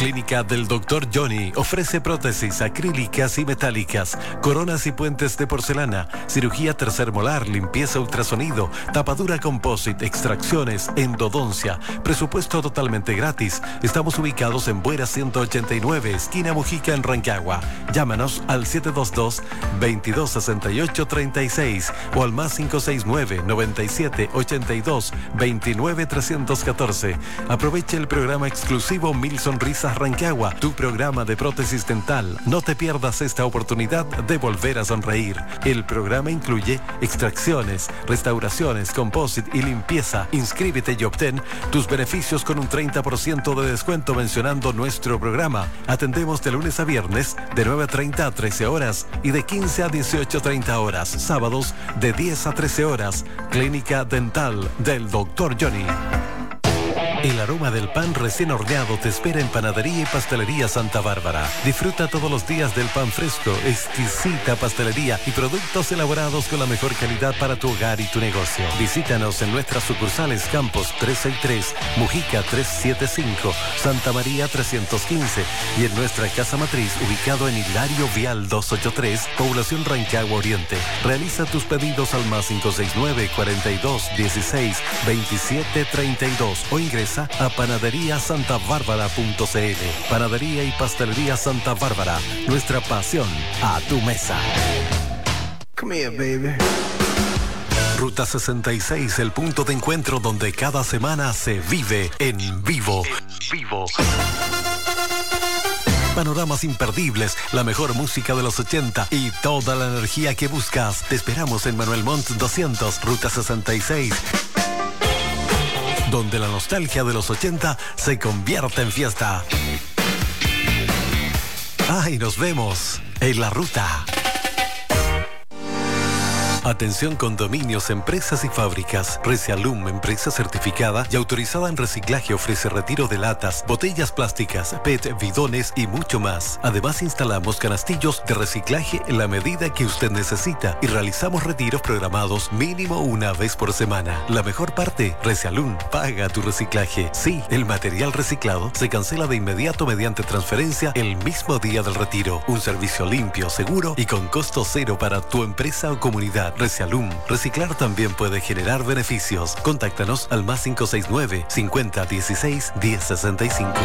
Clínica del Dr. Johnny ofrece prótesis acrílicas y metálicas, coronas y puentes de porcelana, cirugía tercer molar, limpieza ultrasonido, tapadura composite, extracciones, endodoncia. Presupuesto totalmente gratis. Estamos ubicados en Buera 189, esquina Mujica, en Rancagua. Llámanos al 722-2268-36 o al más 569-9782-29-314. Aproveche el programa exclusivo Mil Sonrisas Rancagua, tu programa de prótesis dental. No te pierdas esta oportunidad de volver a sonreír. El programa incluye extracciones, restauraciones, composite y limpieza. Inscríbete y obtén tus beneficios con un 30% de descuento mencionando nuestro programa. Atendemos de lunes a viernes de 9:30 a 13 horas y de 15 a 18:30 horas. Sábados de 10 a 13 horas. Clínica Dental del Dr. Johnny. El aroma del pan recién horneado te espera en Panadería y Pastelería Santa Bárbara. Disfruta todos los días del pan fresco, exquisita pastelería y productos elaborados con la mejor calidad para tu hogar y tu negocio. Visítanos en nuestras sucursales Campos 363, Mujica 375, Santa María 315 y en nuestra casa matriz ubicado en Hilario Vial 283, Población Rancagua Oriente. Realiza tus pedidos al más 569 42 16 27 32 o ingresa a panaderiasantabarbara.cl. Panadería y Pastelería Santa Bárbara. Nuestra pasión a tu mesa. Come here, baby. Ruta 66, el punto de encuentro donde cada semana se vive en vivo. Panoramas imperdibles, la mejor música de los 80 y toda la energía que buscas. Te esperamos en Manuel Montt 200, Ruta 66. Donde la nostalgia de los 80 se convierte en fiesta. ¡Ay, nos vemos en la ruta! Atención condominios, empresas y fábricas. Resialum, empresa certificada y autorizada en reciclaje, ofrece retiro de latas, botellas plásticas, PET, bidones y mucho más. Además instalamos canastillos de reciclaje en la medida que usted necesita y realizamos retiros programados mínimo una vez por semana. La mejor parte, Resialum paga tu reciclaje. Sí, el material reciclado se cancela de inmediato mediante transferencia el mismo día del retiro. Un servicio limpio, seguro y con costo cero para tu empresa o comunidad. Resialum. Reciclar también puede generar beneficios. Contáctanos al más 569 50 16 1065.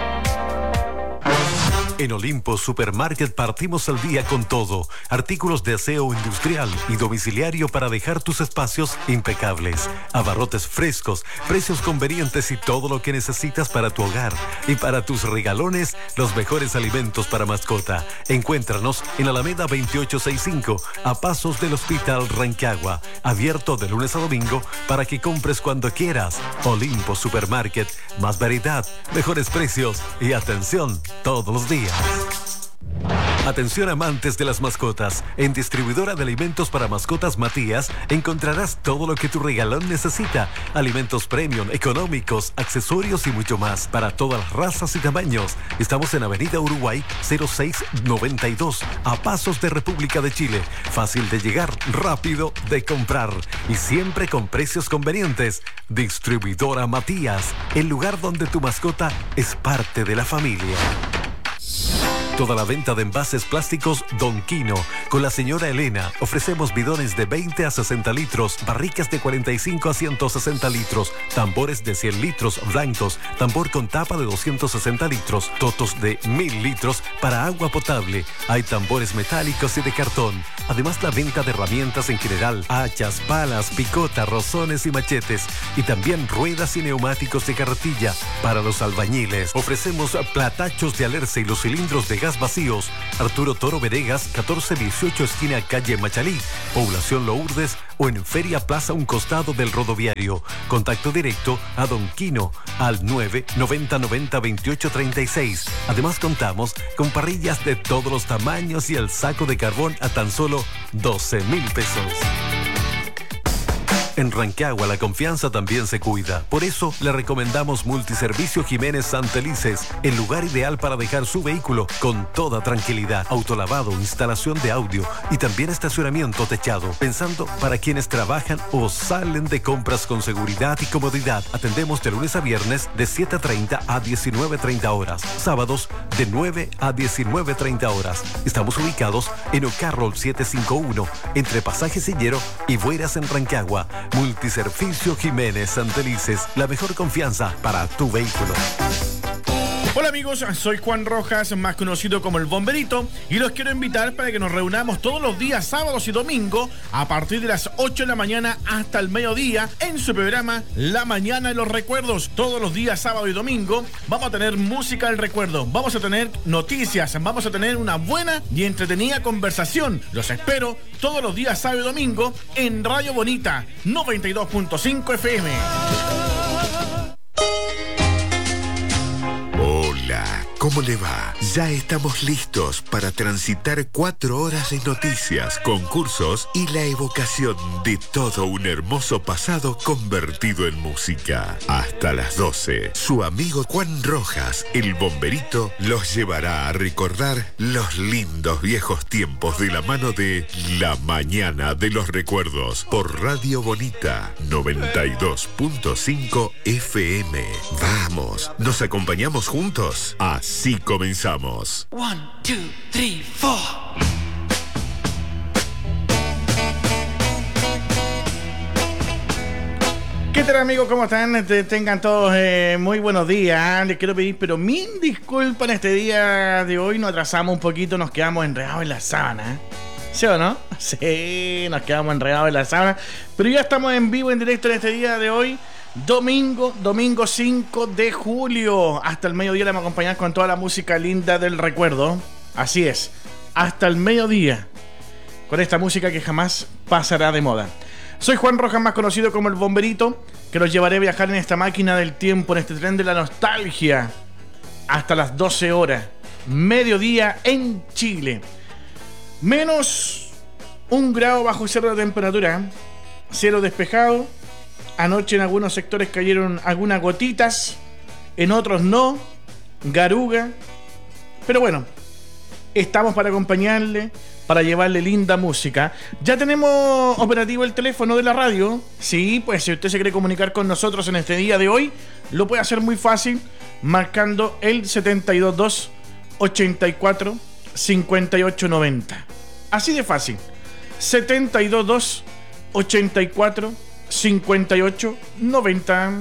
En Olimpo Supermarket partimos el día con todo. Artículos de aseo industrial y domiciliario para dejar tus espacios impecables. Abarrotes frescos, precios convenientes y todo lo que necesitas para tu hogar. Y para tus regalones, los mejores alimentos para mascota. Encuéntranos en Alameda 2865, a pasos del Hospital Rancagua. Abierto de lunes a domingo para que compres cuando quieras. Olimpo Supermarket. Más variedad, mejores precios y atención todos los días. Atención amantes de las mascotas. En Distribuidora de Alimentos para Mascotas Matías encontrarás todo lo que tu regalón necesita. Alimentos premium, económicos, accesorios y mucho más para todas las razas y tamaños. Estamos en Avenida Uruguay 0692, a pasos de República de Chile. Fácil de llegar, rápido de comprar y siempre con precios convenientes. Distribuidora Matías, el lugar donde tu mascota es parte de la familia. Toda la venta de envases plásticos Don Quino. Con la señora Elena ofrecemos bidones de 20 a 60 litros, barricas de 45 a 160 litros, tambores de 100 litros blancos, tambor con tapa de 260 litros, totos de 1000 litros para agua potable. Hay tambores metálicos y de cartón. Además, la venta de herramientas en general, hachas, palas, picotas, rozones y machetes. Y también ruedas y neumáticos de carretilla para los albañiles. Ofrecemos platachos de alerce y los cilindros de gas vacíos. Arturo Toro Venegas, 1418 esquina calle Machalí, Población Lourdes o en Feria Plaza, un costado del rodoviario. Contacto directo a Don Quino al 990902836. Además contamos con parrillas de todos los tamaños y el saco de carbón a tan solo 12,000 pesos. En Rancagua la confianza también se cuida. Por eso le recomendamos Multiservicio Jiménez Santelices, el lugar ideal para dejar su vehículo con toda tranquilidad. Autolavado, instalación de audio y también estacionamiento techado. Pensando para quienes trabajan o salen de compras con seguridad y comodidad. Atendemos de lunes a viernes de 7:30 a 19:30 horas. Sábados de 9 a 19:30 horas. Estamos ubicados en O'Carroll 751, entre Pasaje Sillero y Bueras en Rancagua. Multiservicio Jiménez Santelices, la mejor confianza para tu vehículo. Hola amigos, soy Juan Rojas, más conocido como el Bomberito, y los quiero invitar para que nos reunamos todos los días, sábados y domingos, a partir de las 8 de la mañana hasta el mediodía, en su programa La Mañana de los Recuerdos. Todos los días, sábado y domingo, vamos a tener música del recuerdo, vamos a tener noticias, vamos a tener una buena y entretenida conversación. Los espero todos los días, sábado y domingo, en Radio Bonita 92.5 FM. Hola, ¿cómo le va? Ya estamos listos para transitar 4 horas de noticias, concursos y la evocación de todo un hermoso pasado convertido en música. Hasta las 12, su amigo Juan Rojas, el Bomberito, los llevará a recordar los lindos viejos tiempos de la mano de La Mañana de los Recuerdos por Radio Bonita 92.5 FM. Vamos, ¿nos acompañamos juntos? Así comenzamos. 1, 2, 3, 4. ¿Qué tal amigos? ¿Cómo están? Tengan todos muy buenos días. Les quiero pedir, pero mil disculpas en este día de hoy. Nos atrasamos un poquito, nos quedamos enredados en la sábana. ¿Sí o no? Sí, nos quedamos enredados en la sábana. Pero ya estamos en vivo, en directo en este día de hoy. Domingo 5 de julio. Hasta el mediodía le vamos a acompañar con toda la música linda del recuerdo. Así es, hasta el mediodía, con esta música que jamás pasará de moda. Soy Juan Rojas, más conocido como el Bomberito, que los llevaré a viajar en esta máquina del tiempo, en este tren de la nostalgia, hasta las 12 horas, mediodía en Chile. Menos 1 grado bajo cero de temperatura, cielo despejado. Anoche en algunos sectores cayeron algunas gotitas, en otros no, garuga. Pero bueno, estamos para acompañarle, para llevarle linda música. Ya tenemos operativo el teléfono de la radio. Sí, pues si usted se quiere comunicar con nosotros en este día de hoy, lo puede hacer muy fácil, marcando el 722 84 58 90. Así de fácil. 722 84 58 90.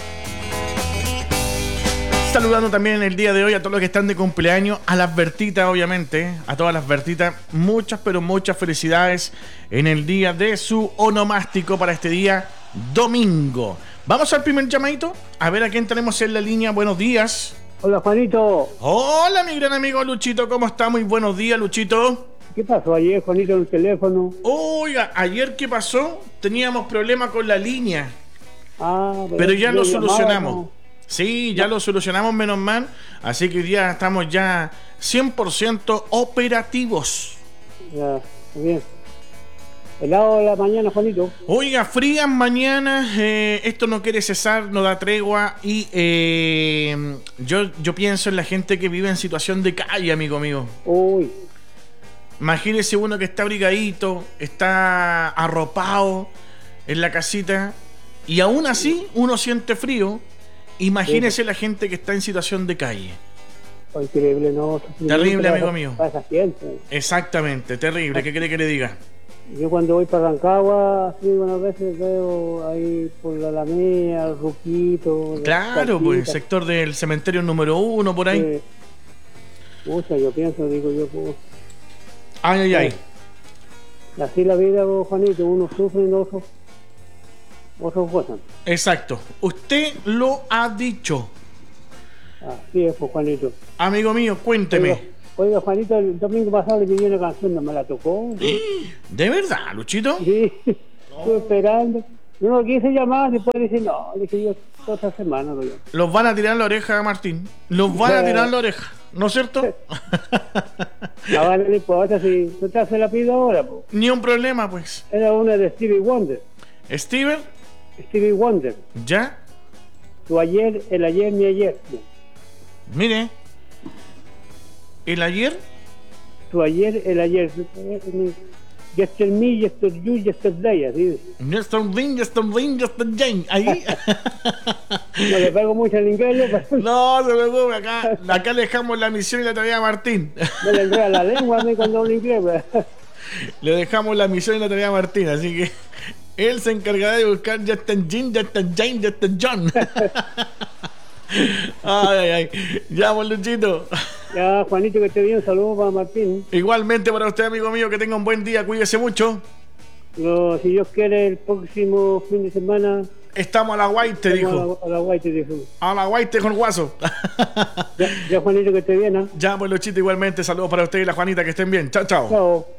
Saludando también el día de hoy a todos los que están de cumpleaños, a las Bertitas, obviamente, a todas las Bertitas, muchas, pero muchas felicidades en el día de su onomástico para este día domingo. Vamos al primer llamadito, a ver a quién tenemos en la línea. Buenos días. Hola, Juanito. Hola, mi gran amigo Luchito, ¿cómo está? Muy buenos días, Luchito. ¿Qué pasó ayer, Juanito, en el teléfono? Oiga, ayer ¿qué pasó? Teníamos problemas con la línea. Pero ya lo solucionamos. No. Sí, ya lo solucionamos, menos mal. Así que hoy día estamos ya 100% operativos. Ya, muy bien. Helado de la mañana, Juanito. Oiga, frías mañanas, esto no quiere cesar, no da tregua. Y yo pienso en la gente que vive en situación de calle, amigo mío. Uy. Imagínese uno que está abrigadito, está arropado en la casita y aún así uno siente frío. Imagínese la gente que está en situación de calle. Increíble, ¿no? Terrible, amigo mío. Pasa siempre. Exactamente, terrible. ¿Qué quiere que le diga? Yo cuando voy para Rancagua, sí, unas veces veo ahí por la Alameda, el Ruquito. Claro, pues, el sector del cementerio número 1, por ahí. Pucha, yo pienso, digo yo, pues. Ay. Así la vida, Juanito, uno sufre y otros gozan. Exacto. Usted lo ha dicho. Así es, pues, Juanito. Amigo mío, cuénteme. Oiga, Juanito, el domingo pasado le pedí una canción, no me la tocó. ¿De verdad, Luchito? Sí, estuve esperando. No lo quise llamar, después dije, no, le dije yo otra semana. Los van a tirar la oreja, Martín. Los van a tirar la oreja, ¿no es cierto? Ahora no importa, si no te se la pido ahora, pues. Ni un problema, pues. Era una de Stevie Wonder. ¿Steven? Stevie Wonder. ¿Ya? Tu ayer, el ayer, mi ayer. Mire. ¿El ayer? Tu ayer, el ayer. Yester me, yester you, yesterday, así. Yesterday. Ahí. No le pego mucho al inglés, pero No se preocupe, acá le dejamos la misión y la tarea a Martín. me le enreda la lengua a mí cuando hablo inglés. Le dejamos la misión y la tarea a Martín, así que él se encargará de buscar Justin Jane, Justin Jane, Justin John. Ay. Ya, Luchito. Ya, Juanito, que esté bien. Saludos para Martín. Igualmente para usted, amigo mío, que tenga un buen día, cuídese mucho. Si Dios quiere, el próximo fin de semana estamos a la guaite, dijo. A la guaite, dijo. A la guaite con guaso. Ya, Juanito, que esté bien, ¿eh? Ya, pues Luchito, igualmente. Saludos para usted y la Juanita, que estén bien. Chao. Chao.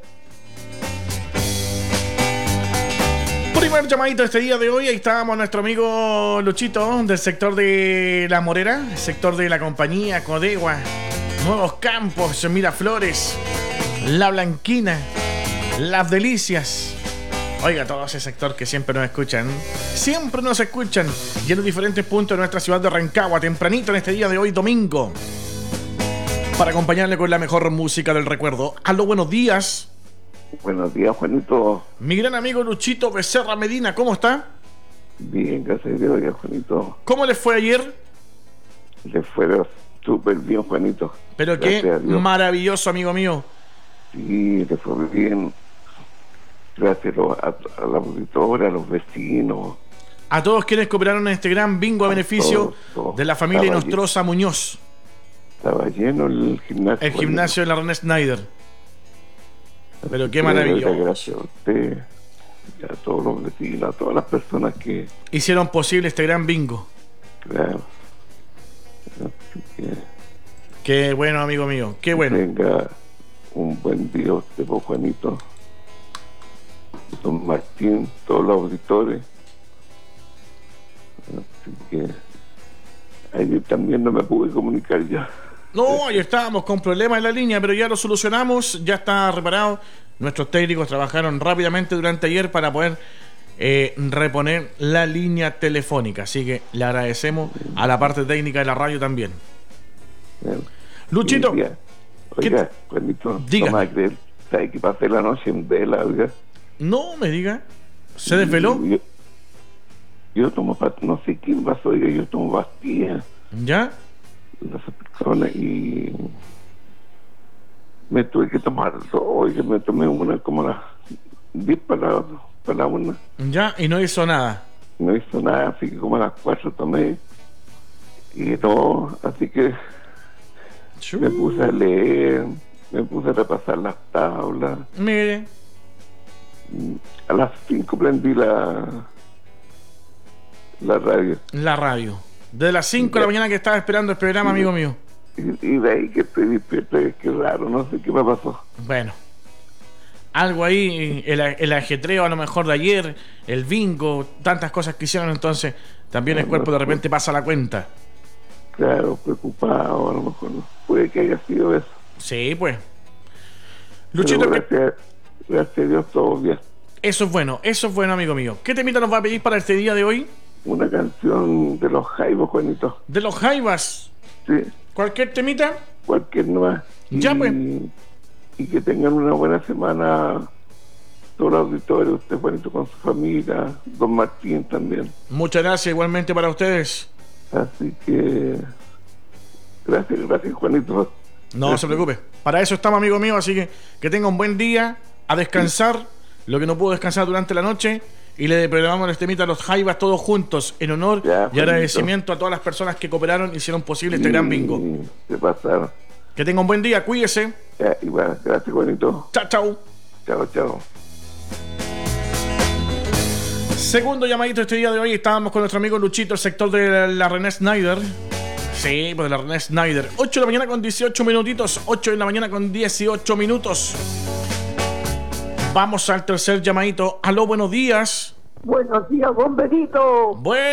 Primer llamadito este día de hoy. Ahí estábamos nuestro amigo Luchito del sector de La Morera, el sector de La Compañía, Codegua, Nuevos Campos, Miraflores, La Blanquina, Las Delicias. Oiga, todo ese sector que siempre nos escuchan. Siempre nos escuchan. Y en los diferentes puntos de nuestra ciudad de Rancagua, tempranito en este día de hoy, domingo. Para acompañarle con la mejor música del recuerdo. Aló, buenos días. Buenos días, Juanito. Mi gran amigo Luchito Becerra Medina, ¿cómo está? Bien, gracias a Dios, Juanito. ¿Cómo les fue ayer? Le fue súper bien, Juanito. Pero gracias qué maravilloso, amigo mío. Sí, le fue bien. Gracias a la auditora, a los vecinos. A todos quienes cooperaron en este gran bingo a beneficio todos. De la familia Nostroza Muñoz. Estaba lleno el gimnasio. El gimnasio de la René Snyder. Pero qué maravilloso. Gracias a usted, a todos los vecinos, a todas las personas que hicieron posible este gran bingo. Claro. Qué bueno, amigo mío, qué bueno. Tenga un buen día usted, Juanito. Don Martín, todos los auditores. Así que ayer también no me pude comunicar ya. No, ahí estábamos con problemas en la línea, pero ya lo solucionamos, ya está reparado. Nuestros técnicos trabajaron rápidamente durante ayer para poder reponer la línea telefónica. Así que le agradecemos a la parte técnica de la radio también. Bien. Luchito, oiga, Juanito, diga. No me creer, ¿sabe que pasé la noche en vela, oiga? No me diga, ¿se desveló? Yo tomo, no sé quién pasó, oiga, yo tomo pastillas. ¿Ya? Las personas y me tuve que tomar dos, oiga, me tomé una como las 10 para la una. ¿Ya? Y no hizo nada. No hizo nada, así que como a las 4 tomé y todo, así que me puse a leer, me puse a repasar las tablas. Mire. A las 5 prendí la radio. La radio. De las 5 de la mañana que estaba esperando el programa, amigo mío. Y de ahí que estoy despierto, qué raro, no sé qué me pasó. Bueno, algo ahí, el ajetreo a lo mejor de ayer, el bingo, tantas cosas que hicieron, entonces también el cuerpo de repente pasa la cuenta. Claro, preocupado, a lo mejor no. Puede que haya sido eso. Sí, pues. Luchito, gracias a Dios, todo bien. Eso es bueno, amigo mío. ¿Qué temita nos va a pedir para este día de hoy? Una canción de los Jaivos, Juanito. ¿De los Jaivas? Sí. ¿Cualquier temita? Cualquier nueva. Ya, pues. Y que tengan una buena semana todo el auditorio, usted, Juanito, con su familia, don Martín también. Muchas gracias, igualmente para ustedes. Así que gracias, Juanito. No se preocupe, para eso estamos, amigo mío, así que tenga un buen día, a descansar, lo que no pudo descansar durante la noche, y le programamos este temita a los Jaivas todos juntos, en honor y agradecimiento a todas las personas que cooperaron y hicieron posible este gran bingo. Se pasaron. Que tenga un buen día, cuídese. Igual, gracias, Juanito. Chao. Chao. Segundo llamadito este día de hoy, estábamos con nuestro amigo Luchito, el sector de la René Snyder. Sí, pues de la René Snyder. 8 de la mañana con 18 minutitos. 8 de la mañana con 18 minutos. Vamos al tercer llamadito. Aló, buenos días. Buenos días, bomberito. Bueno.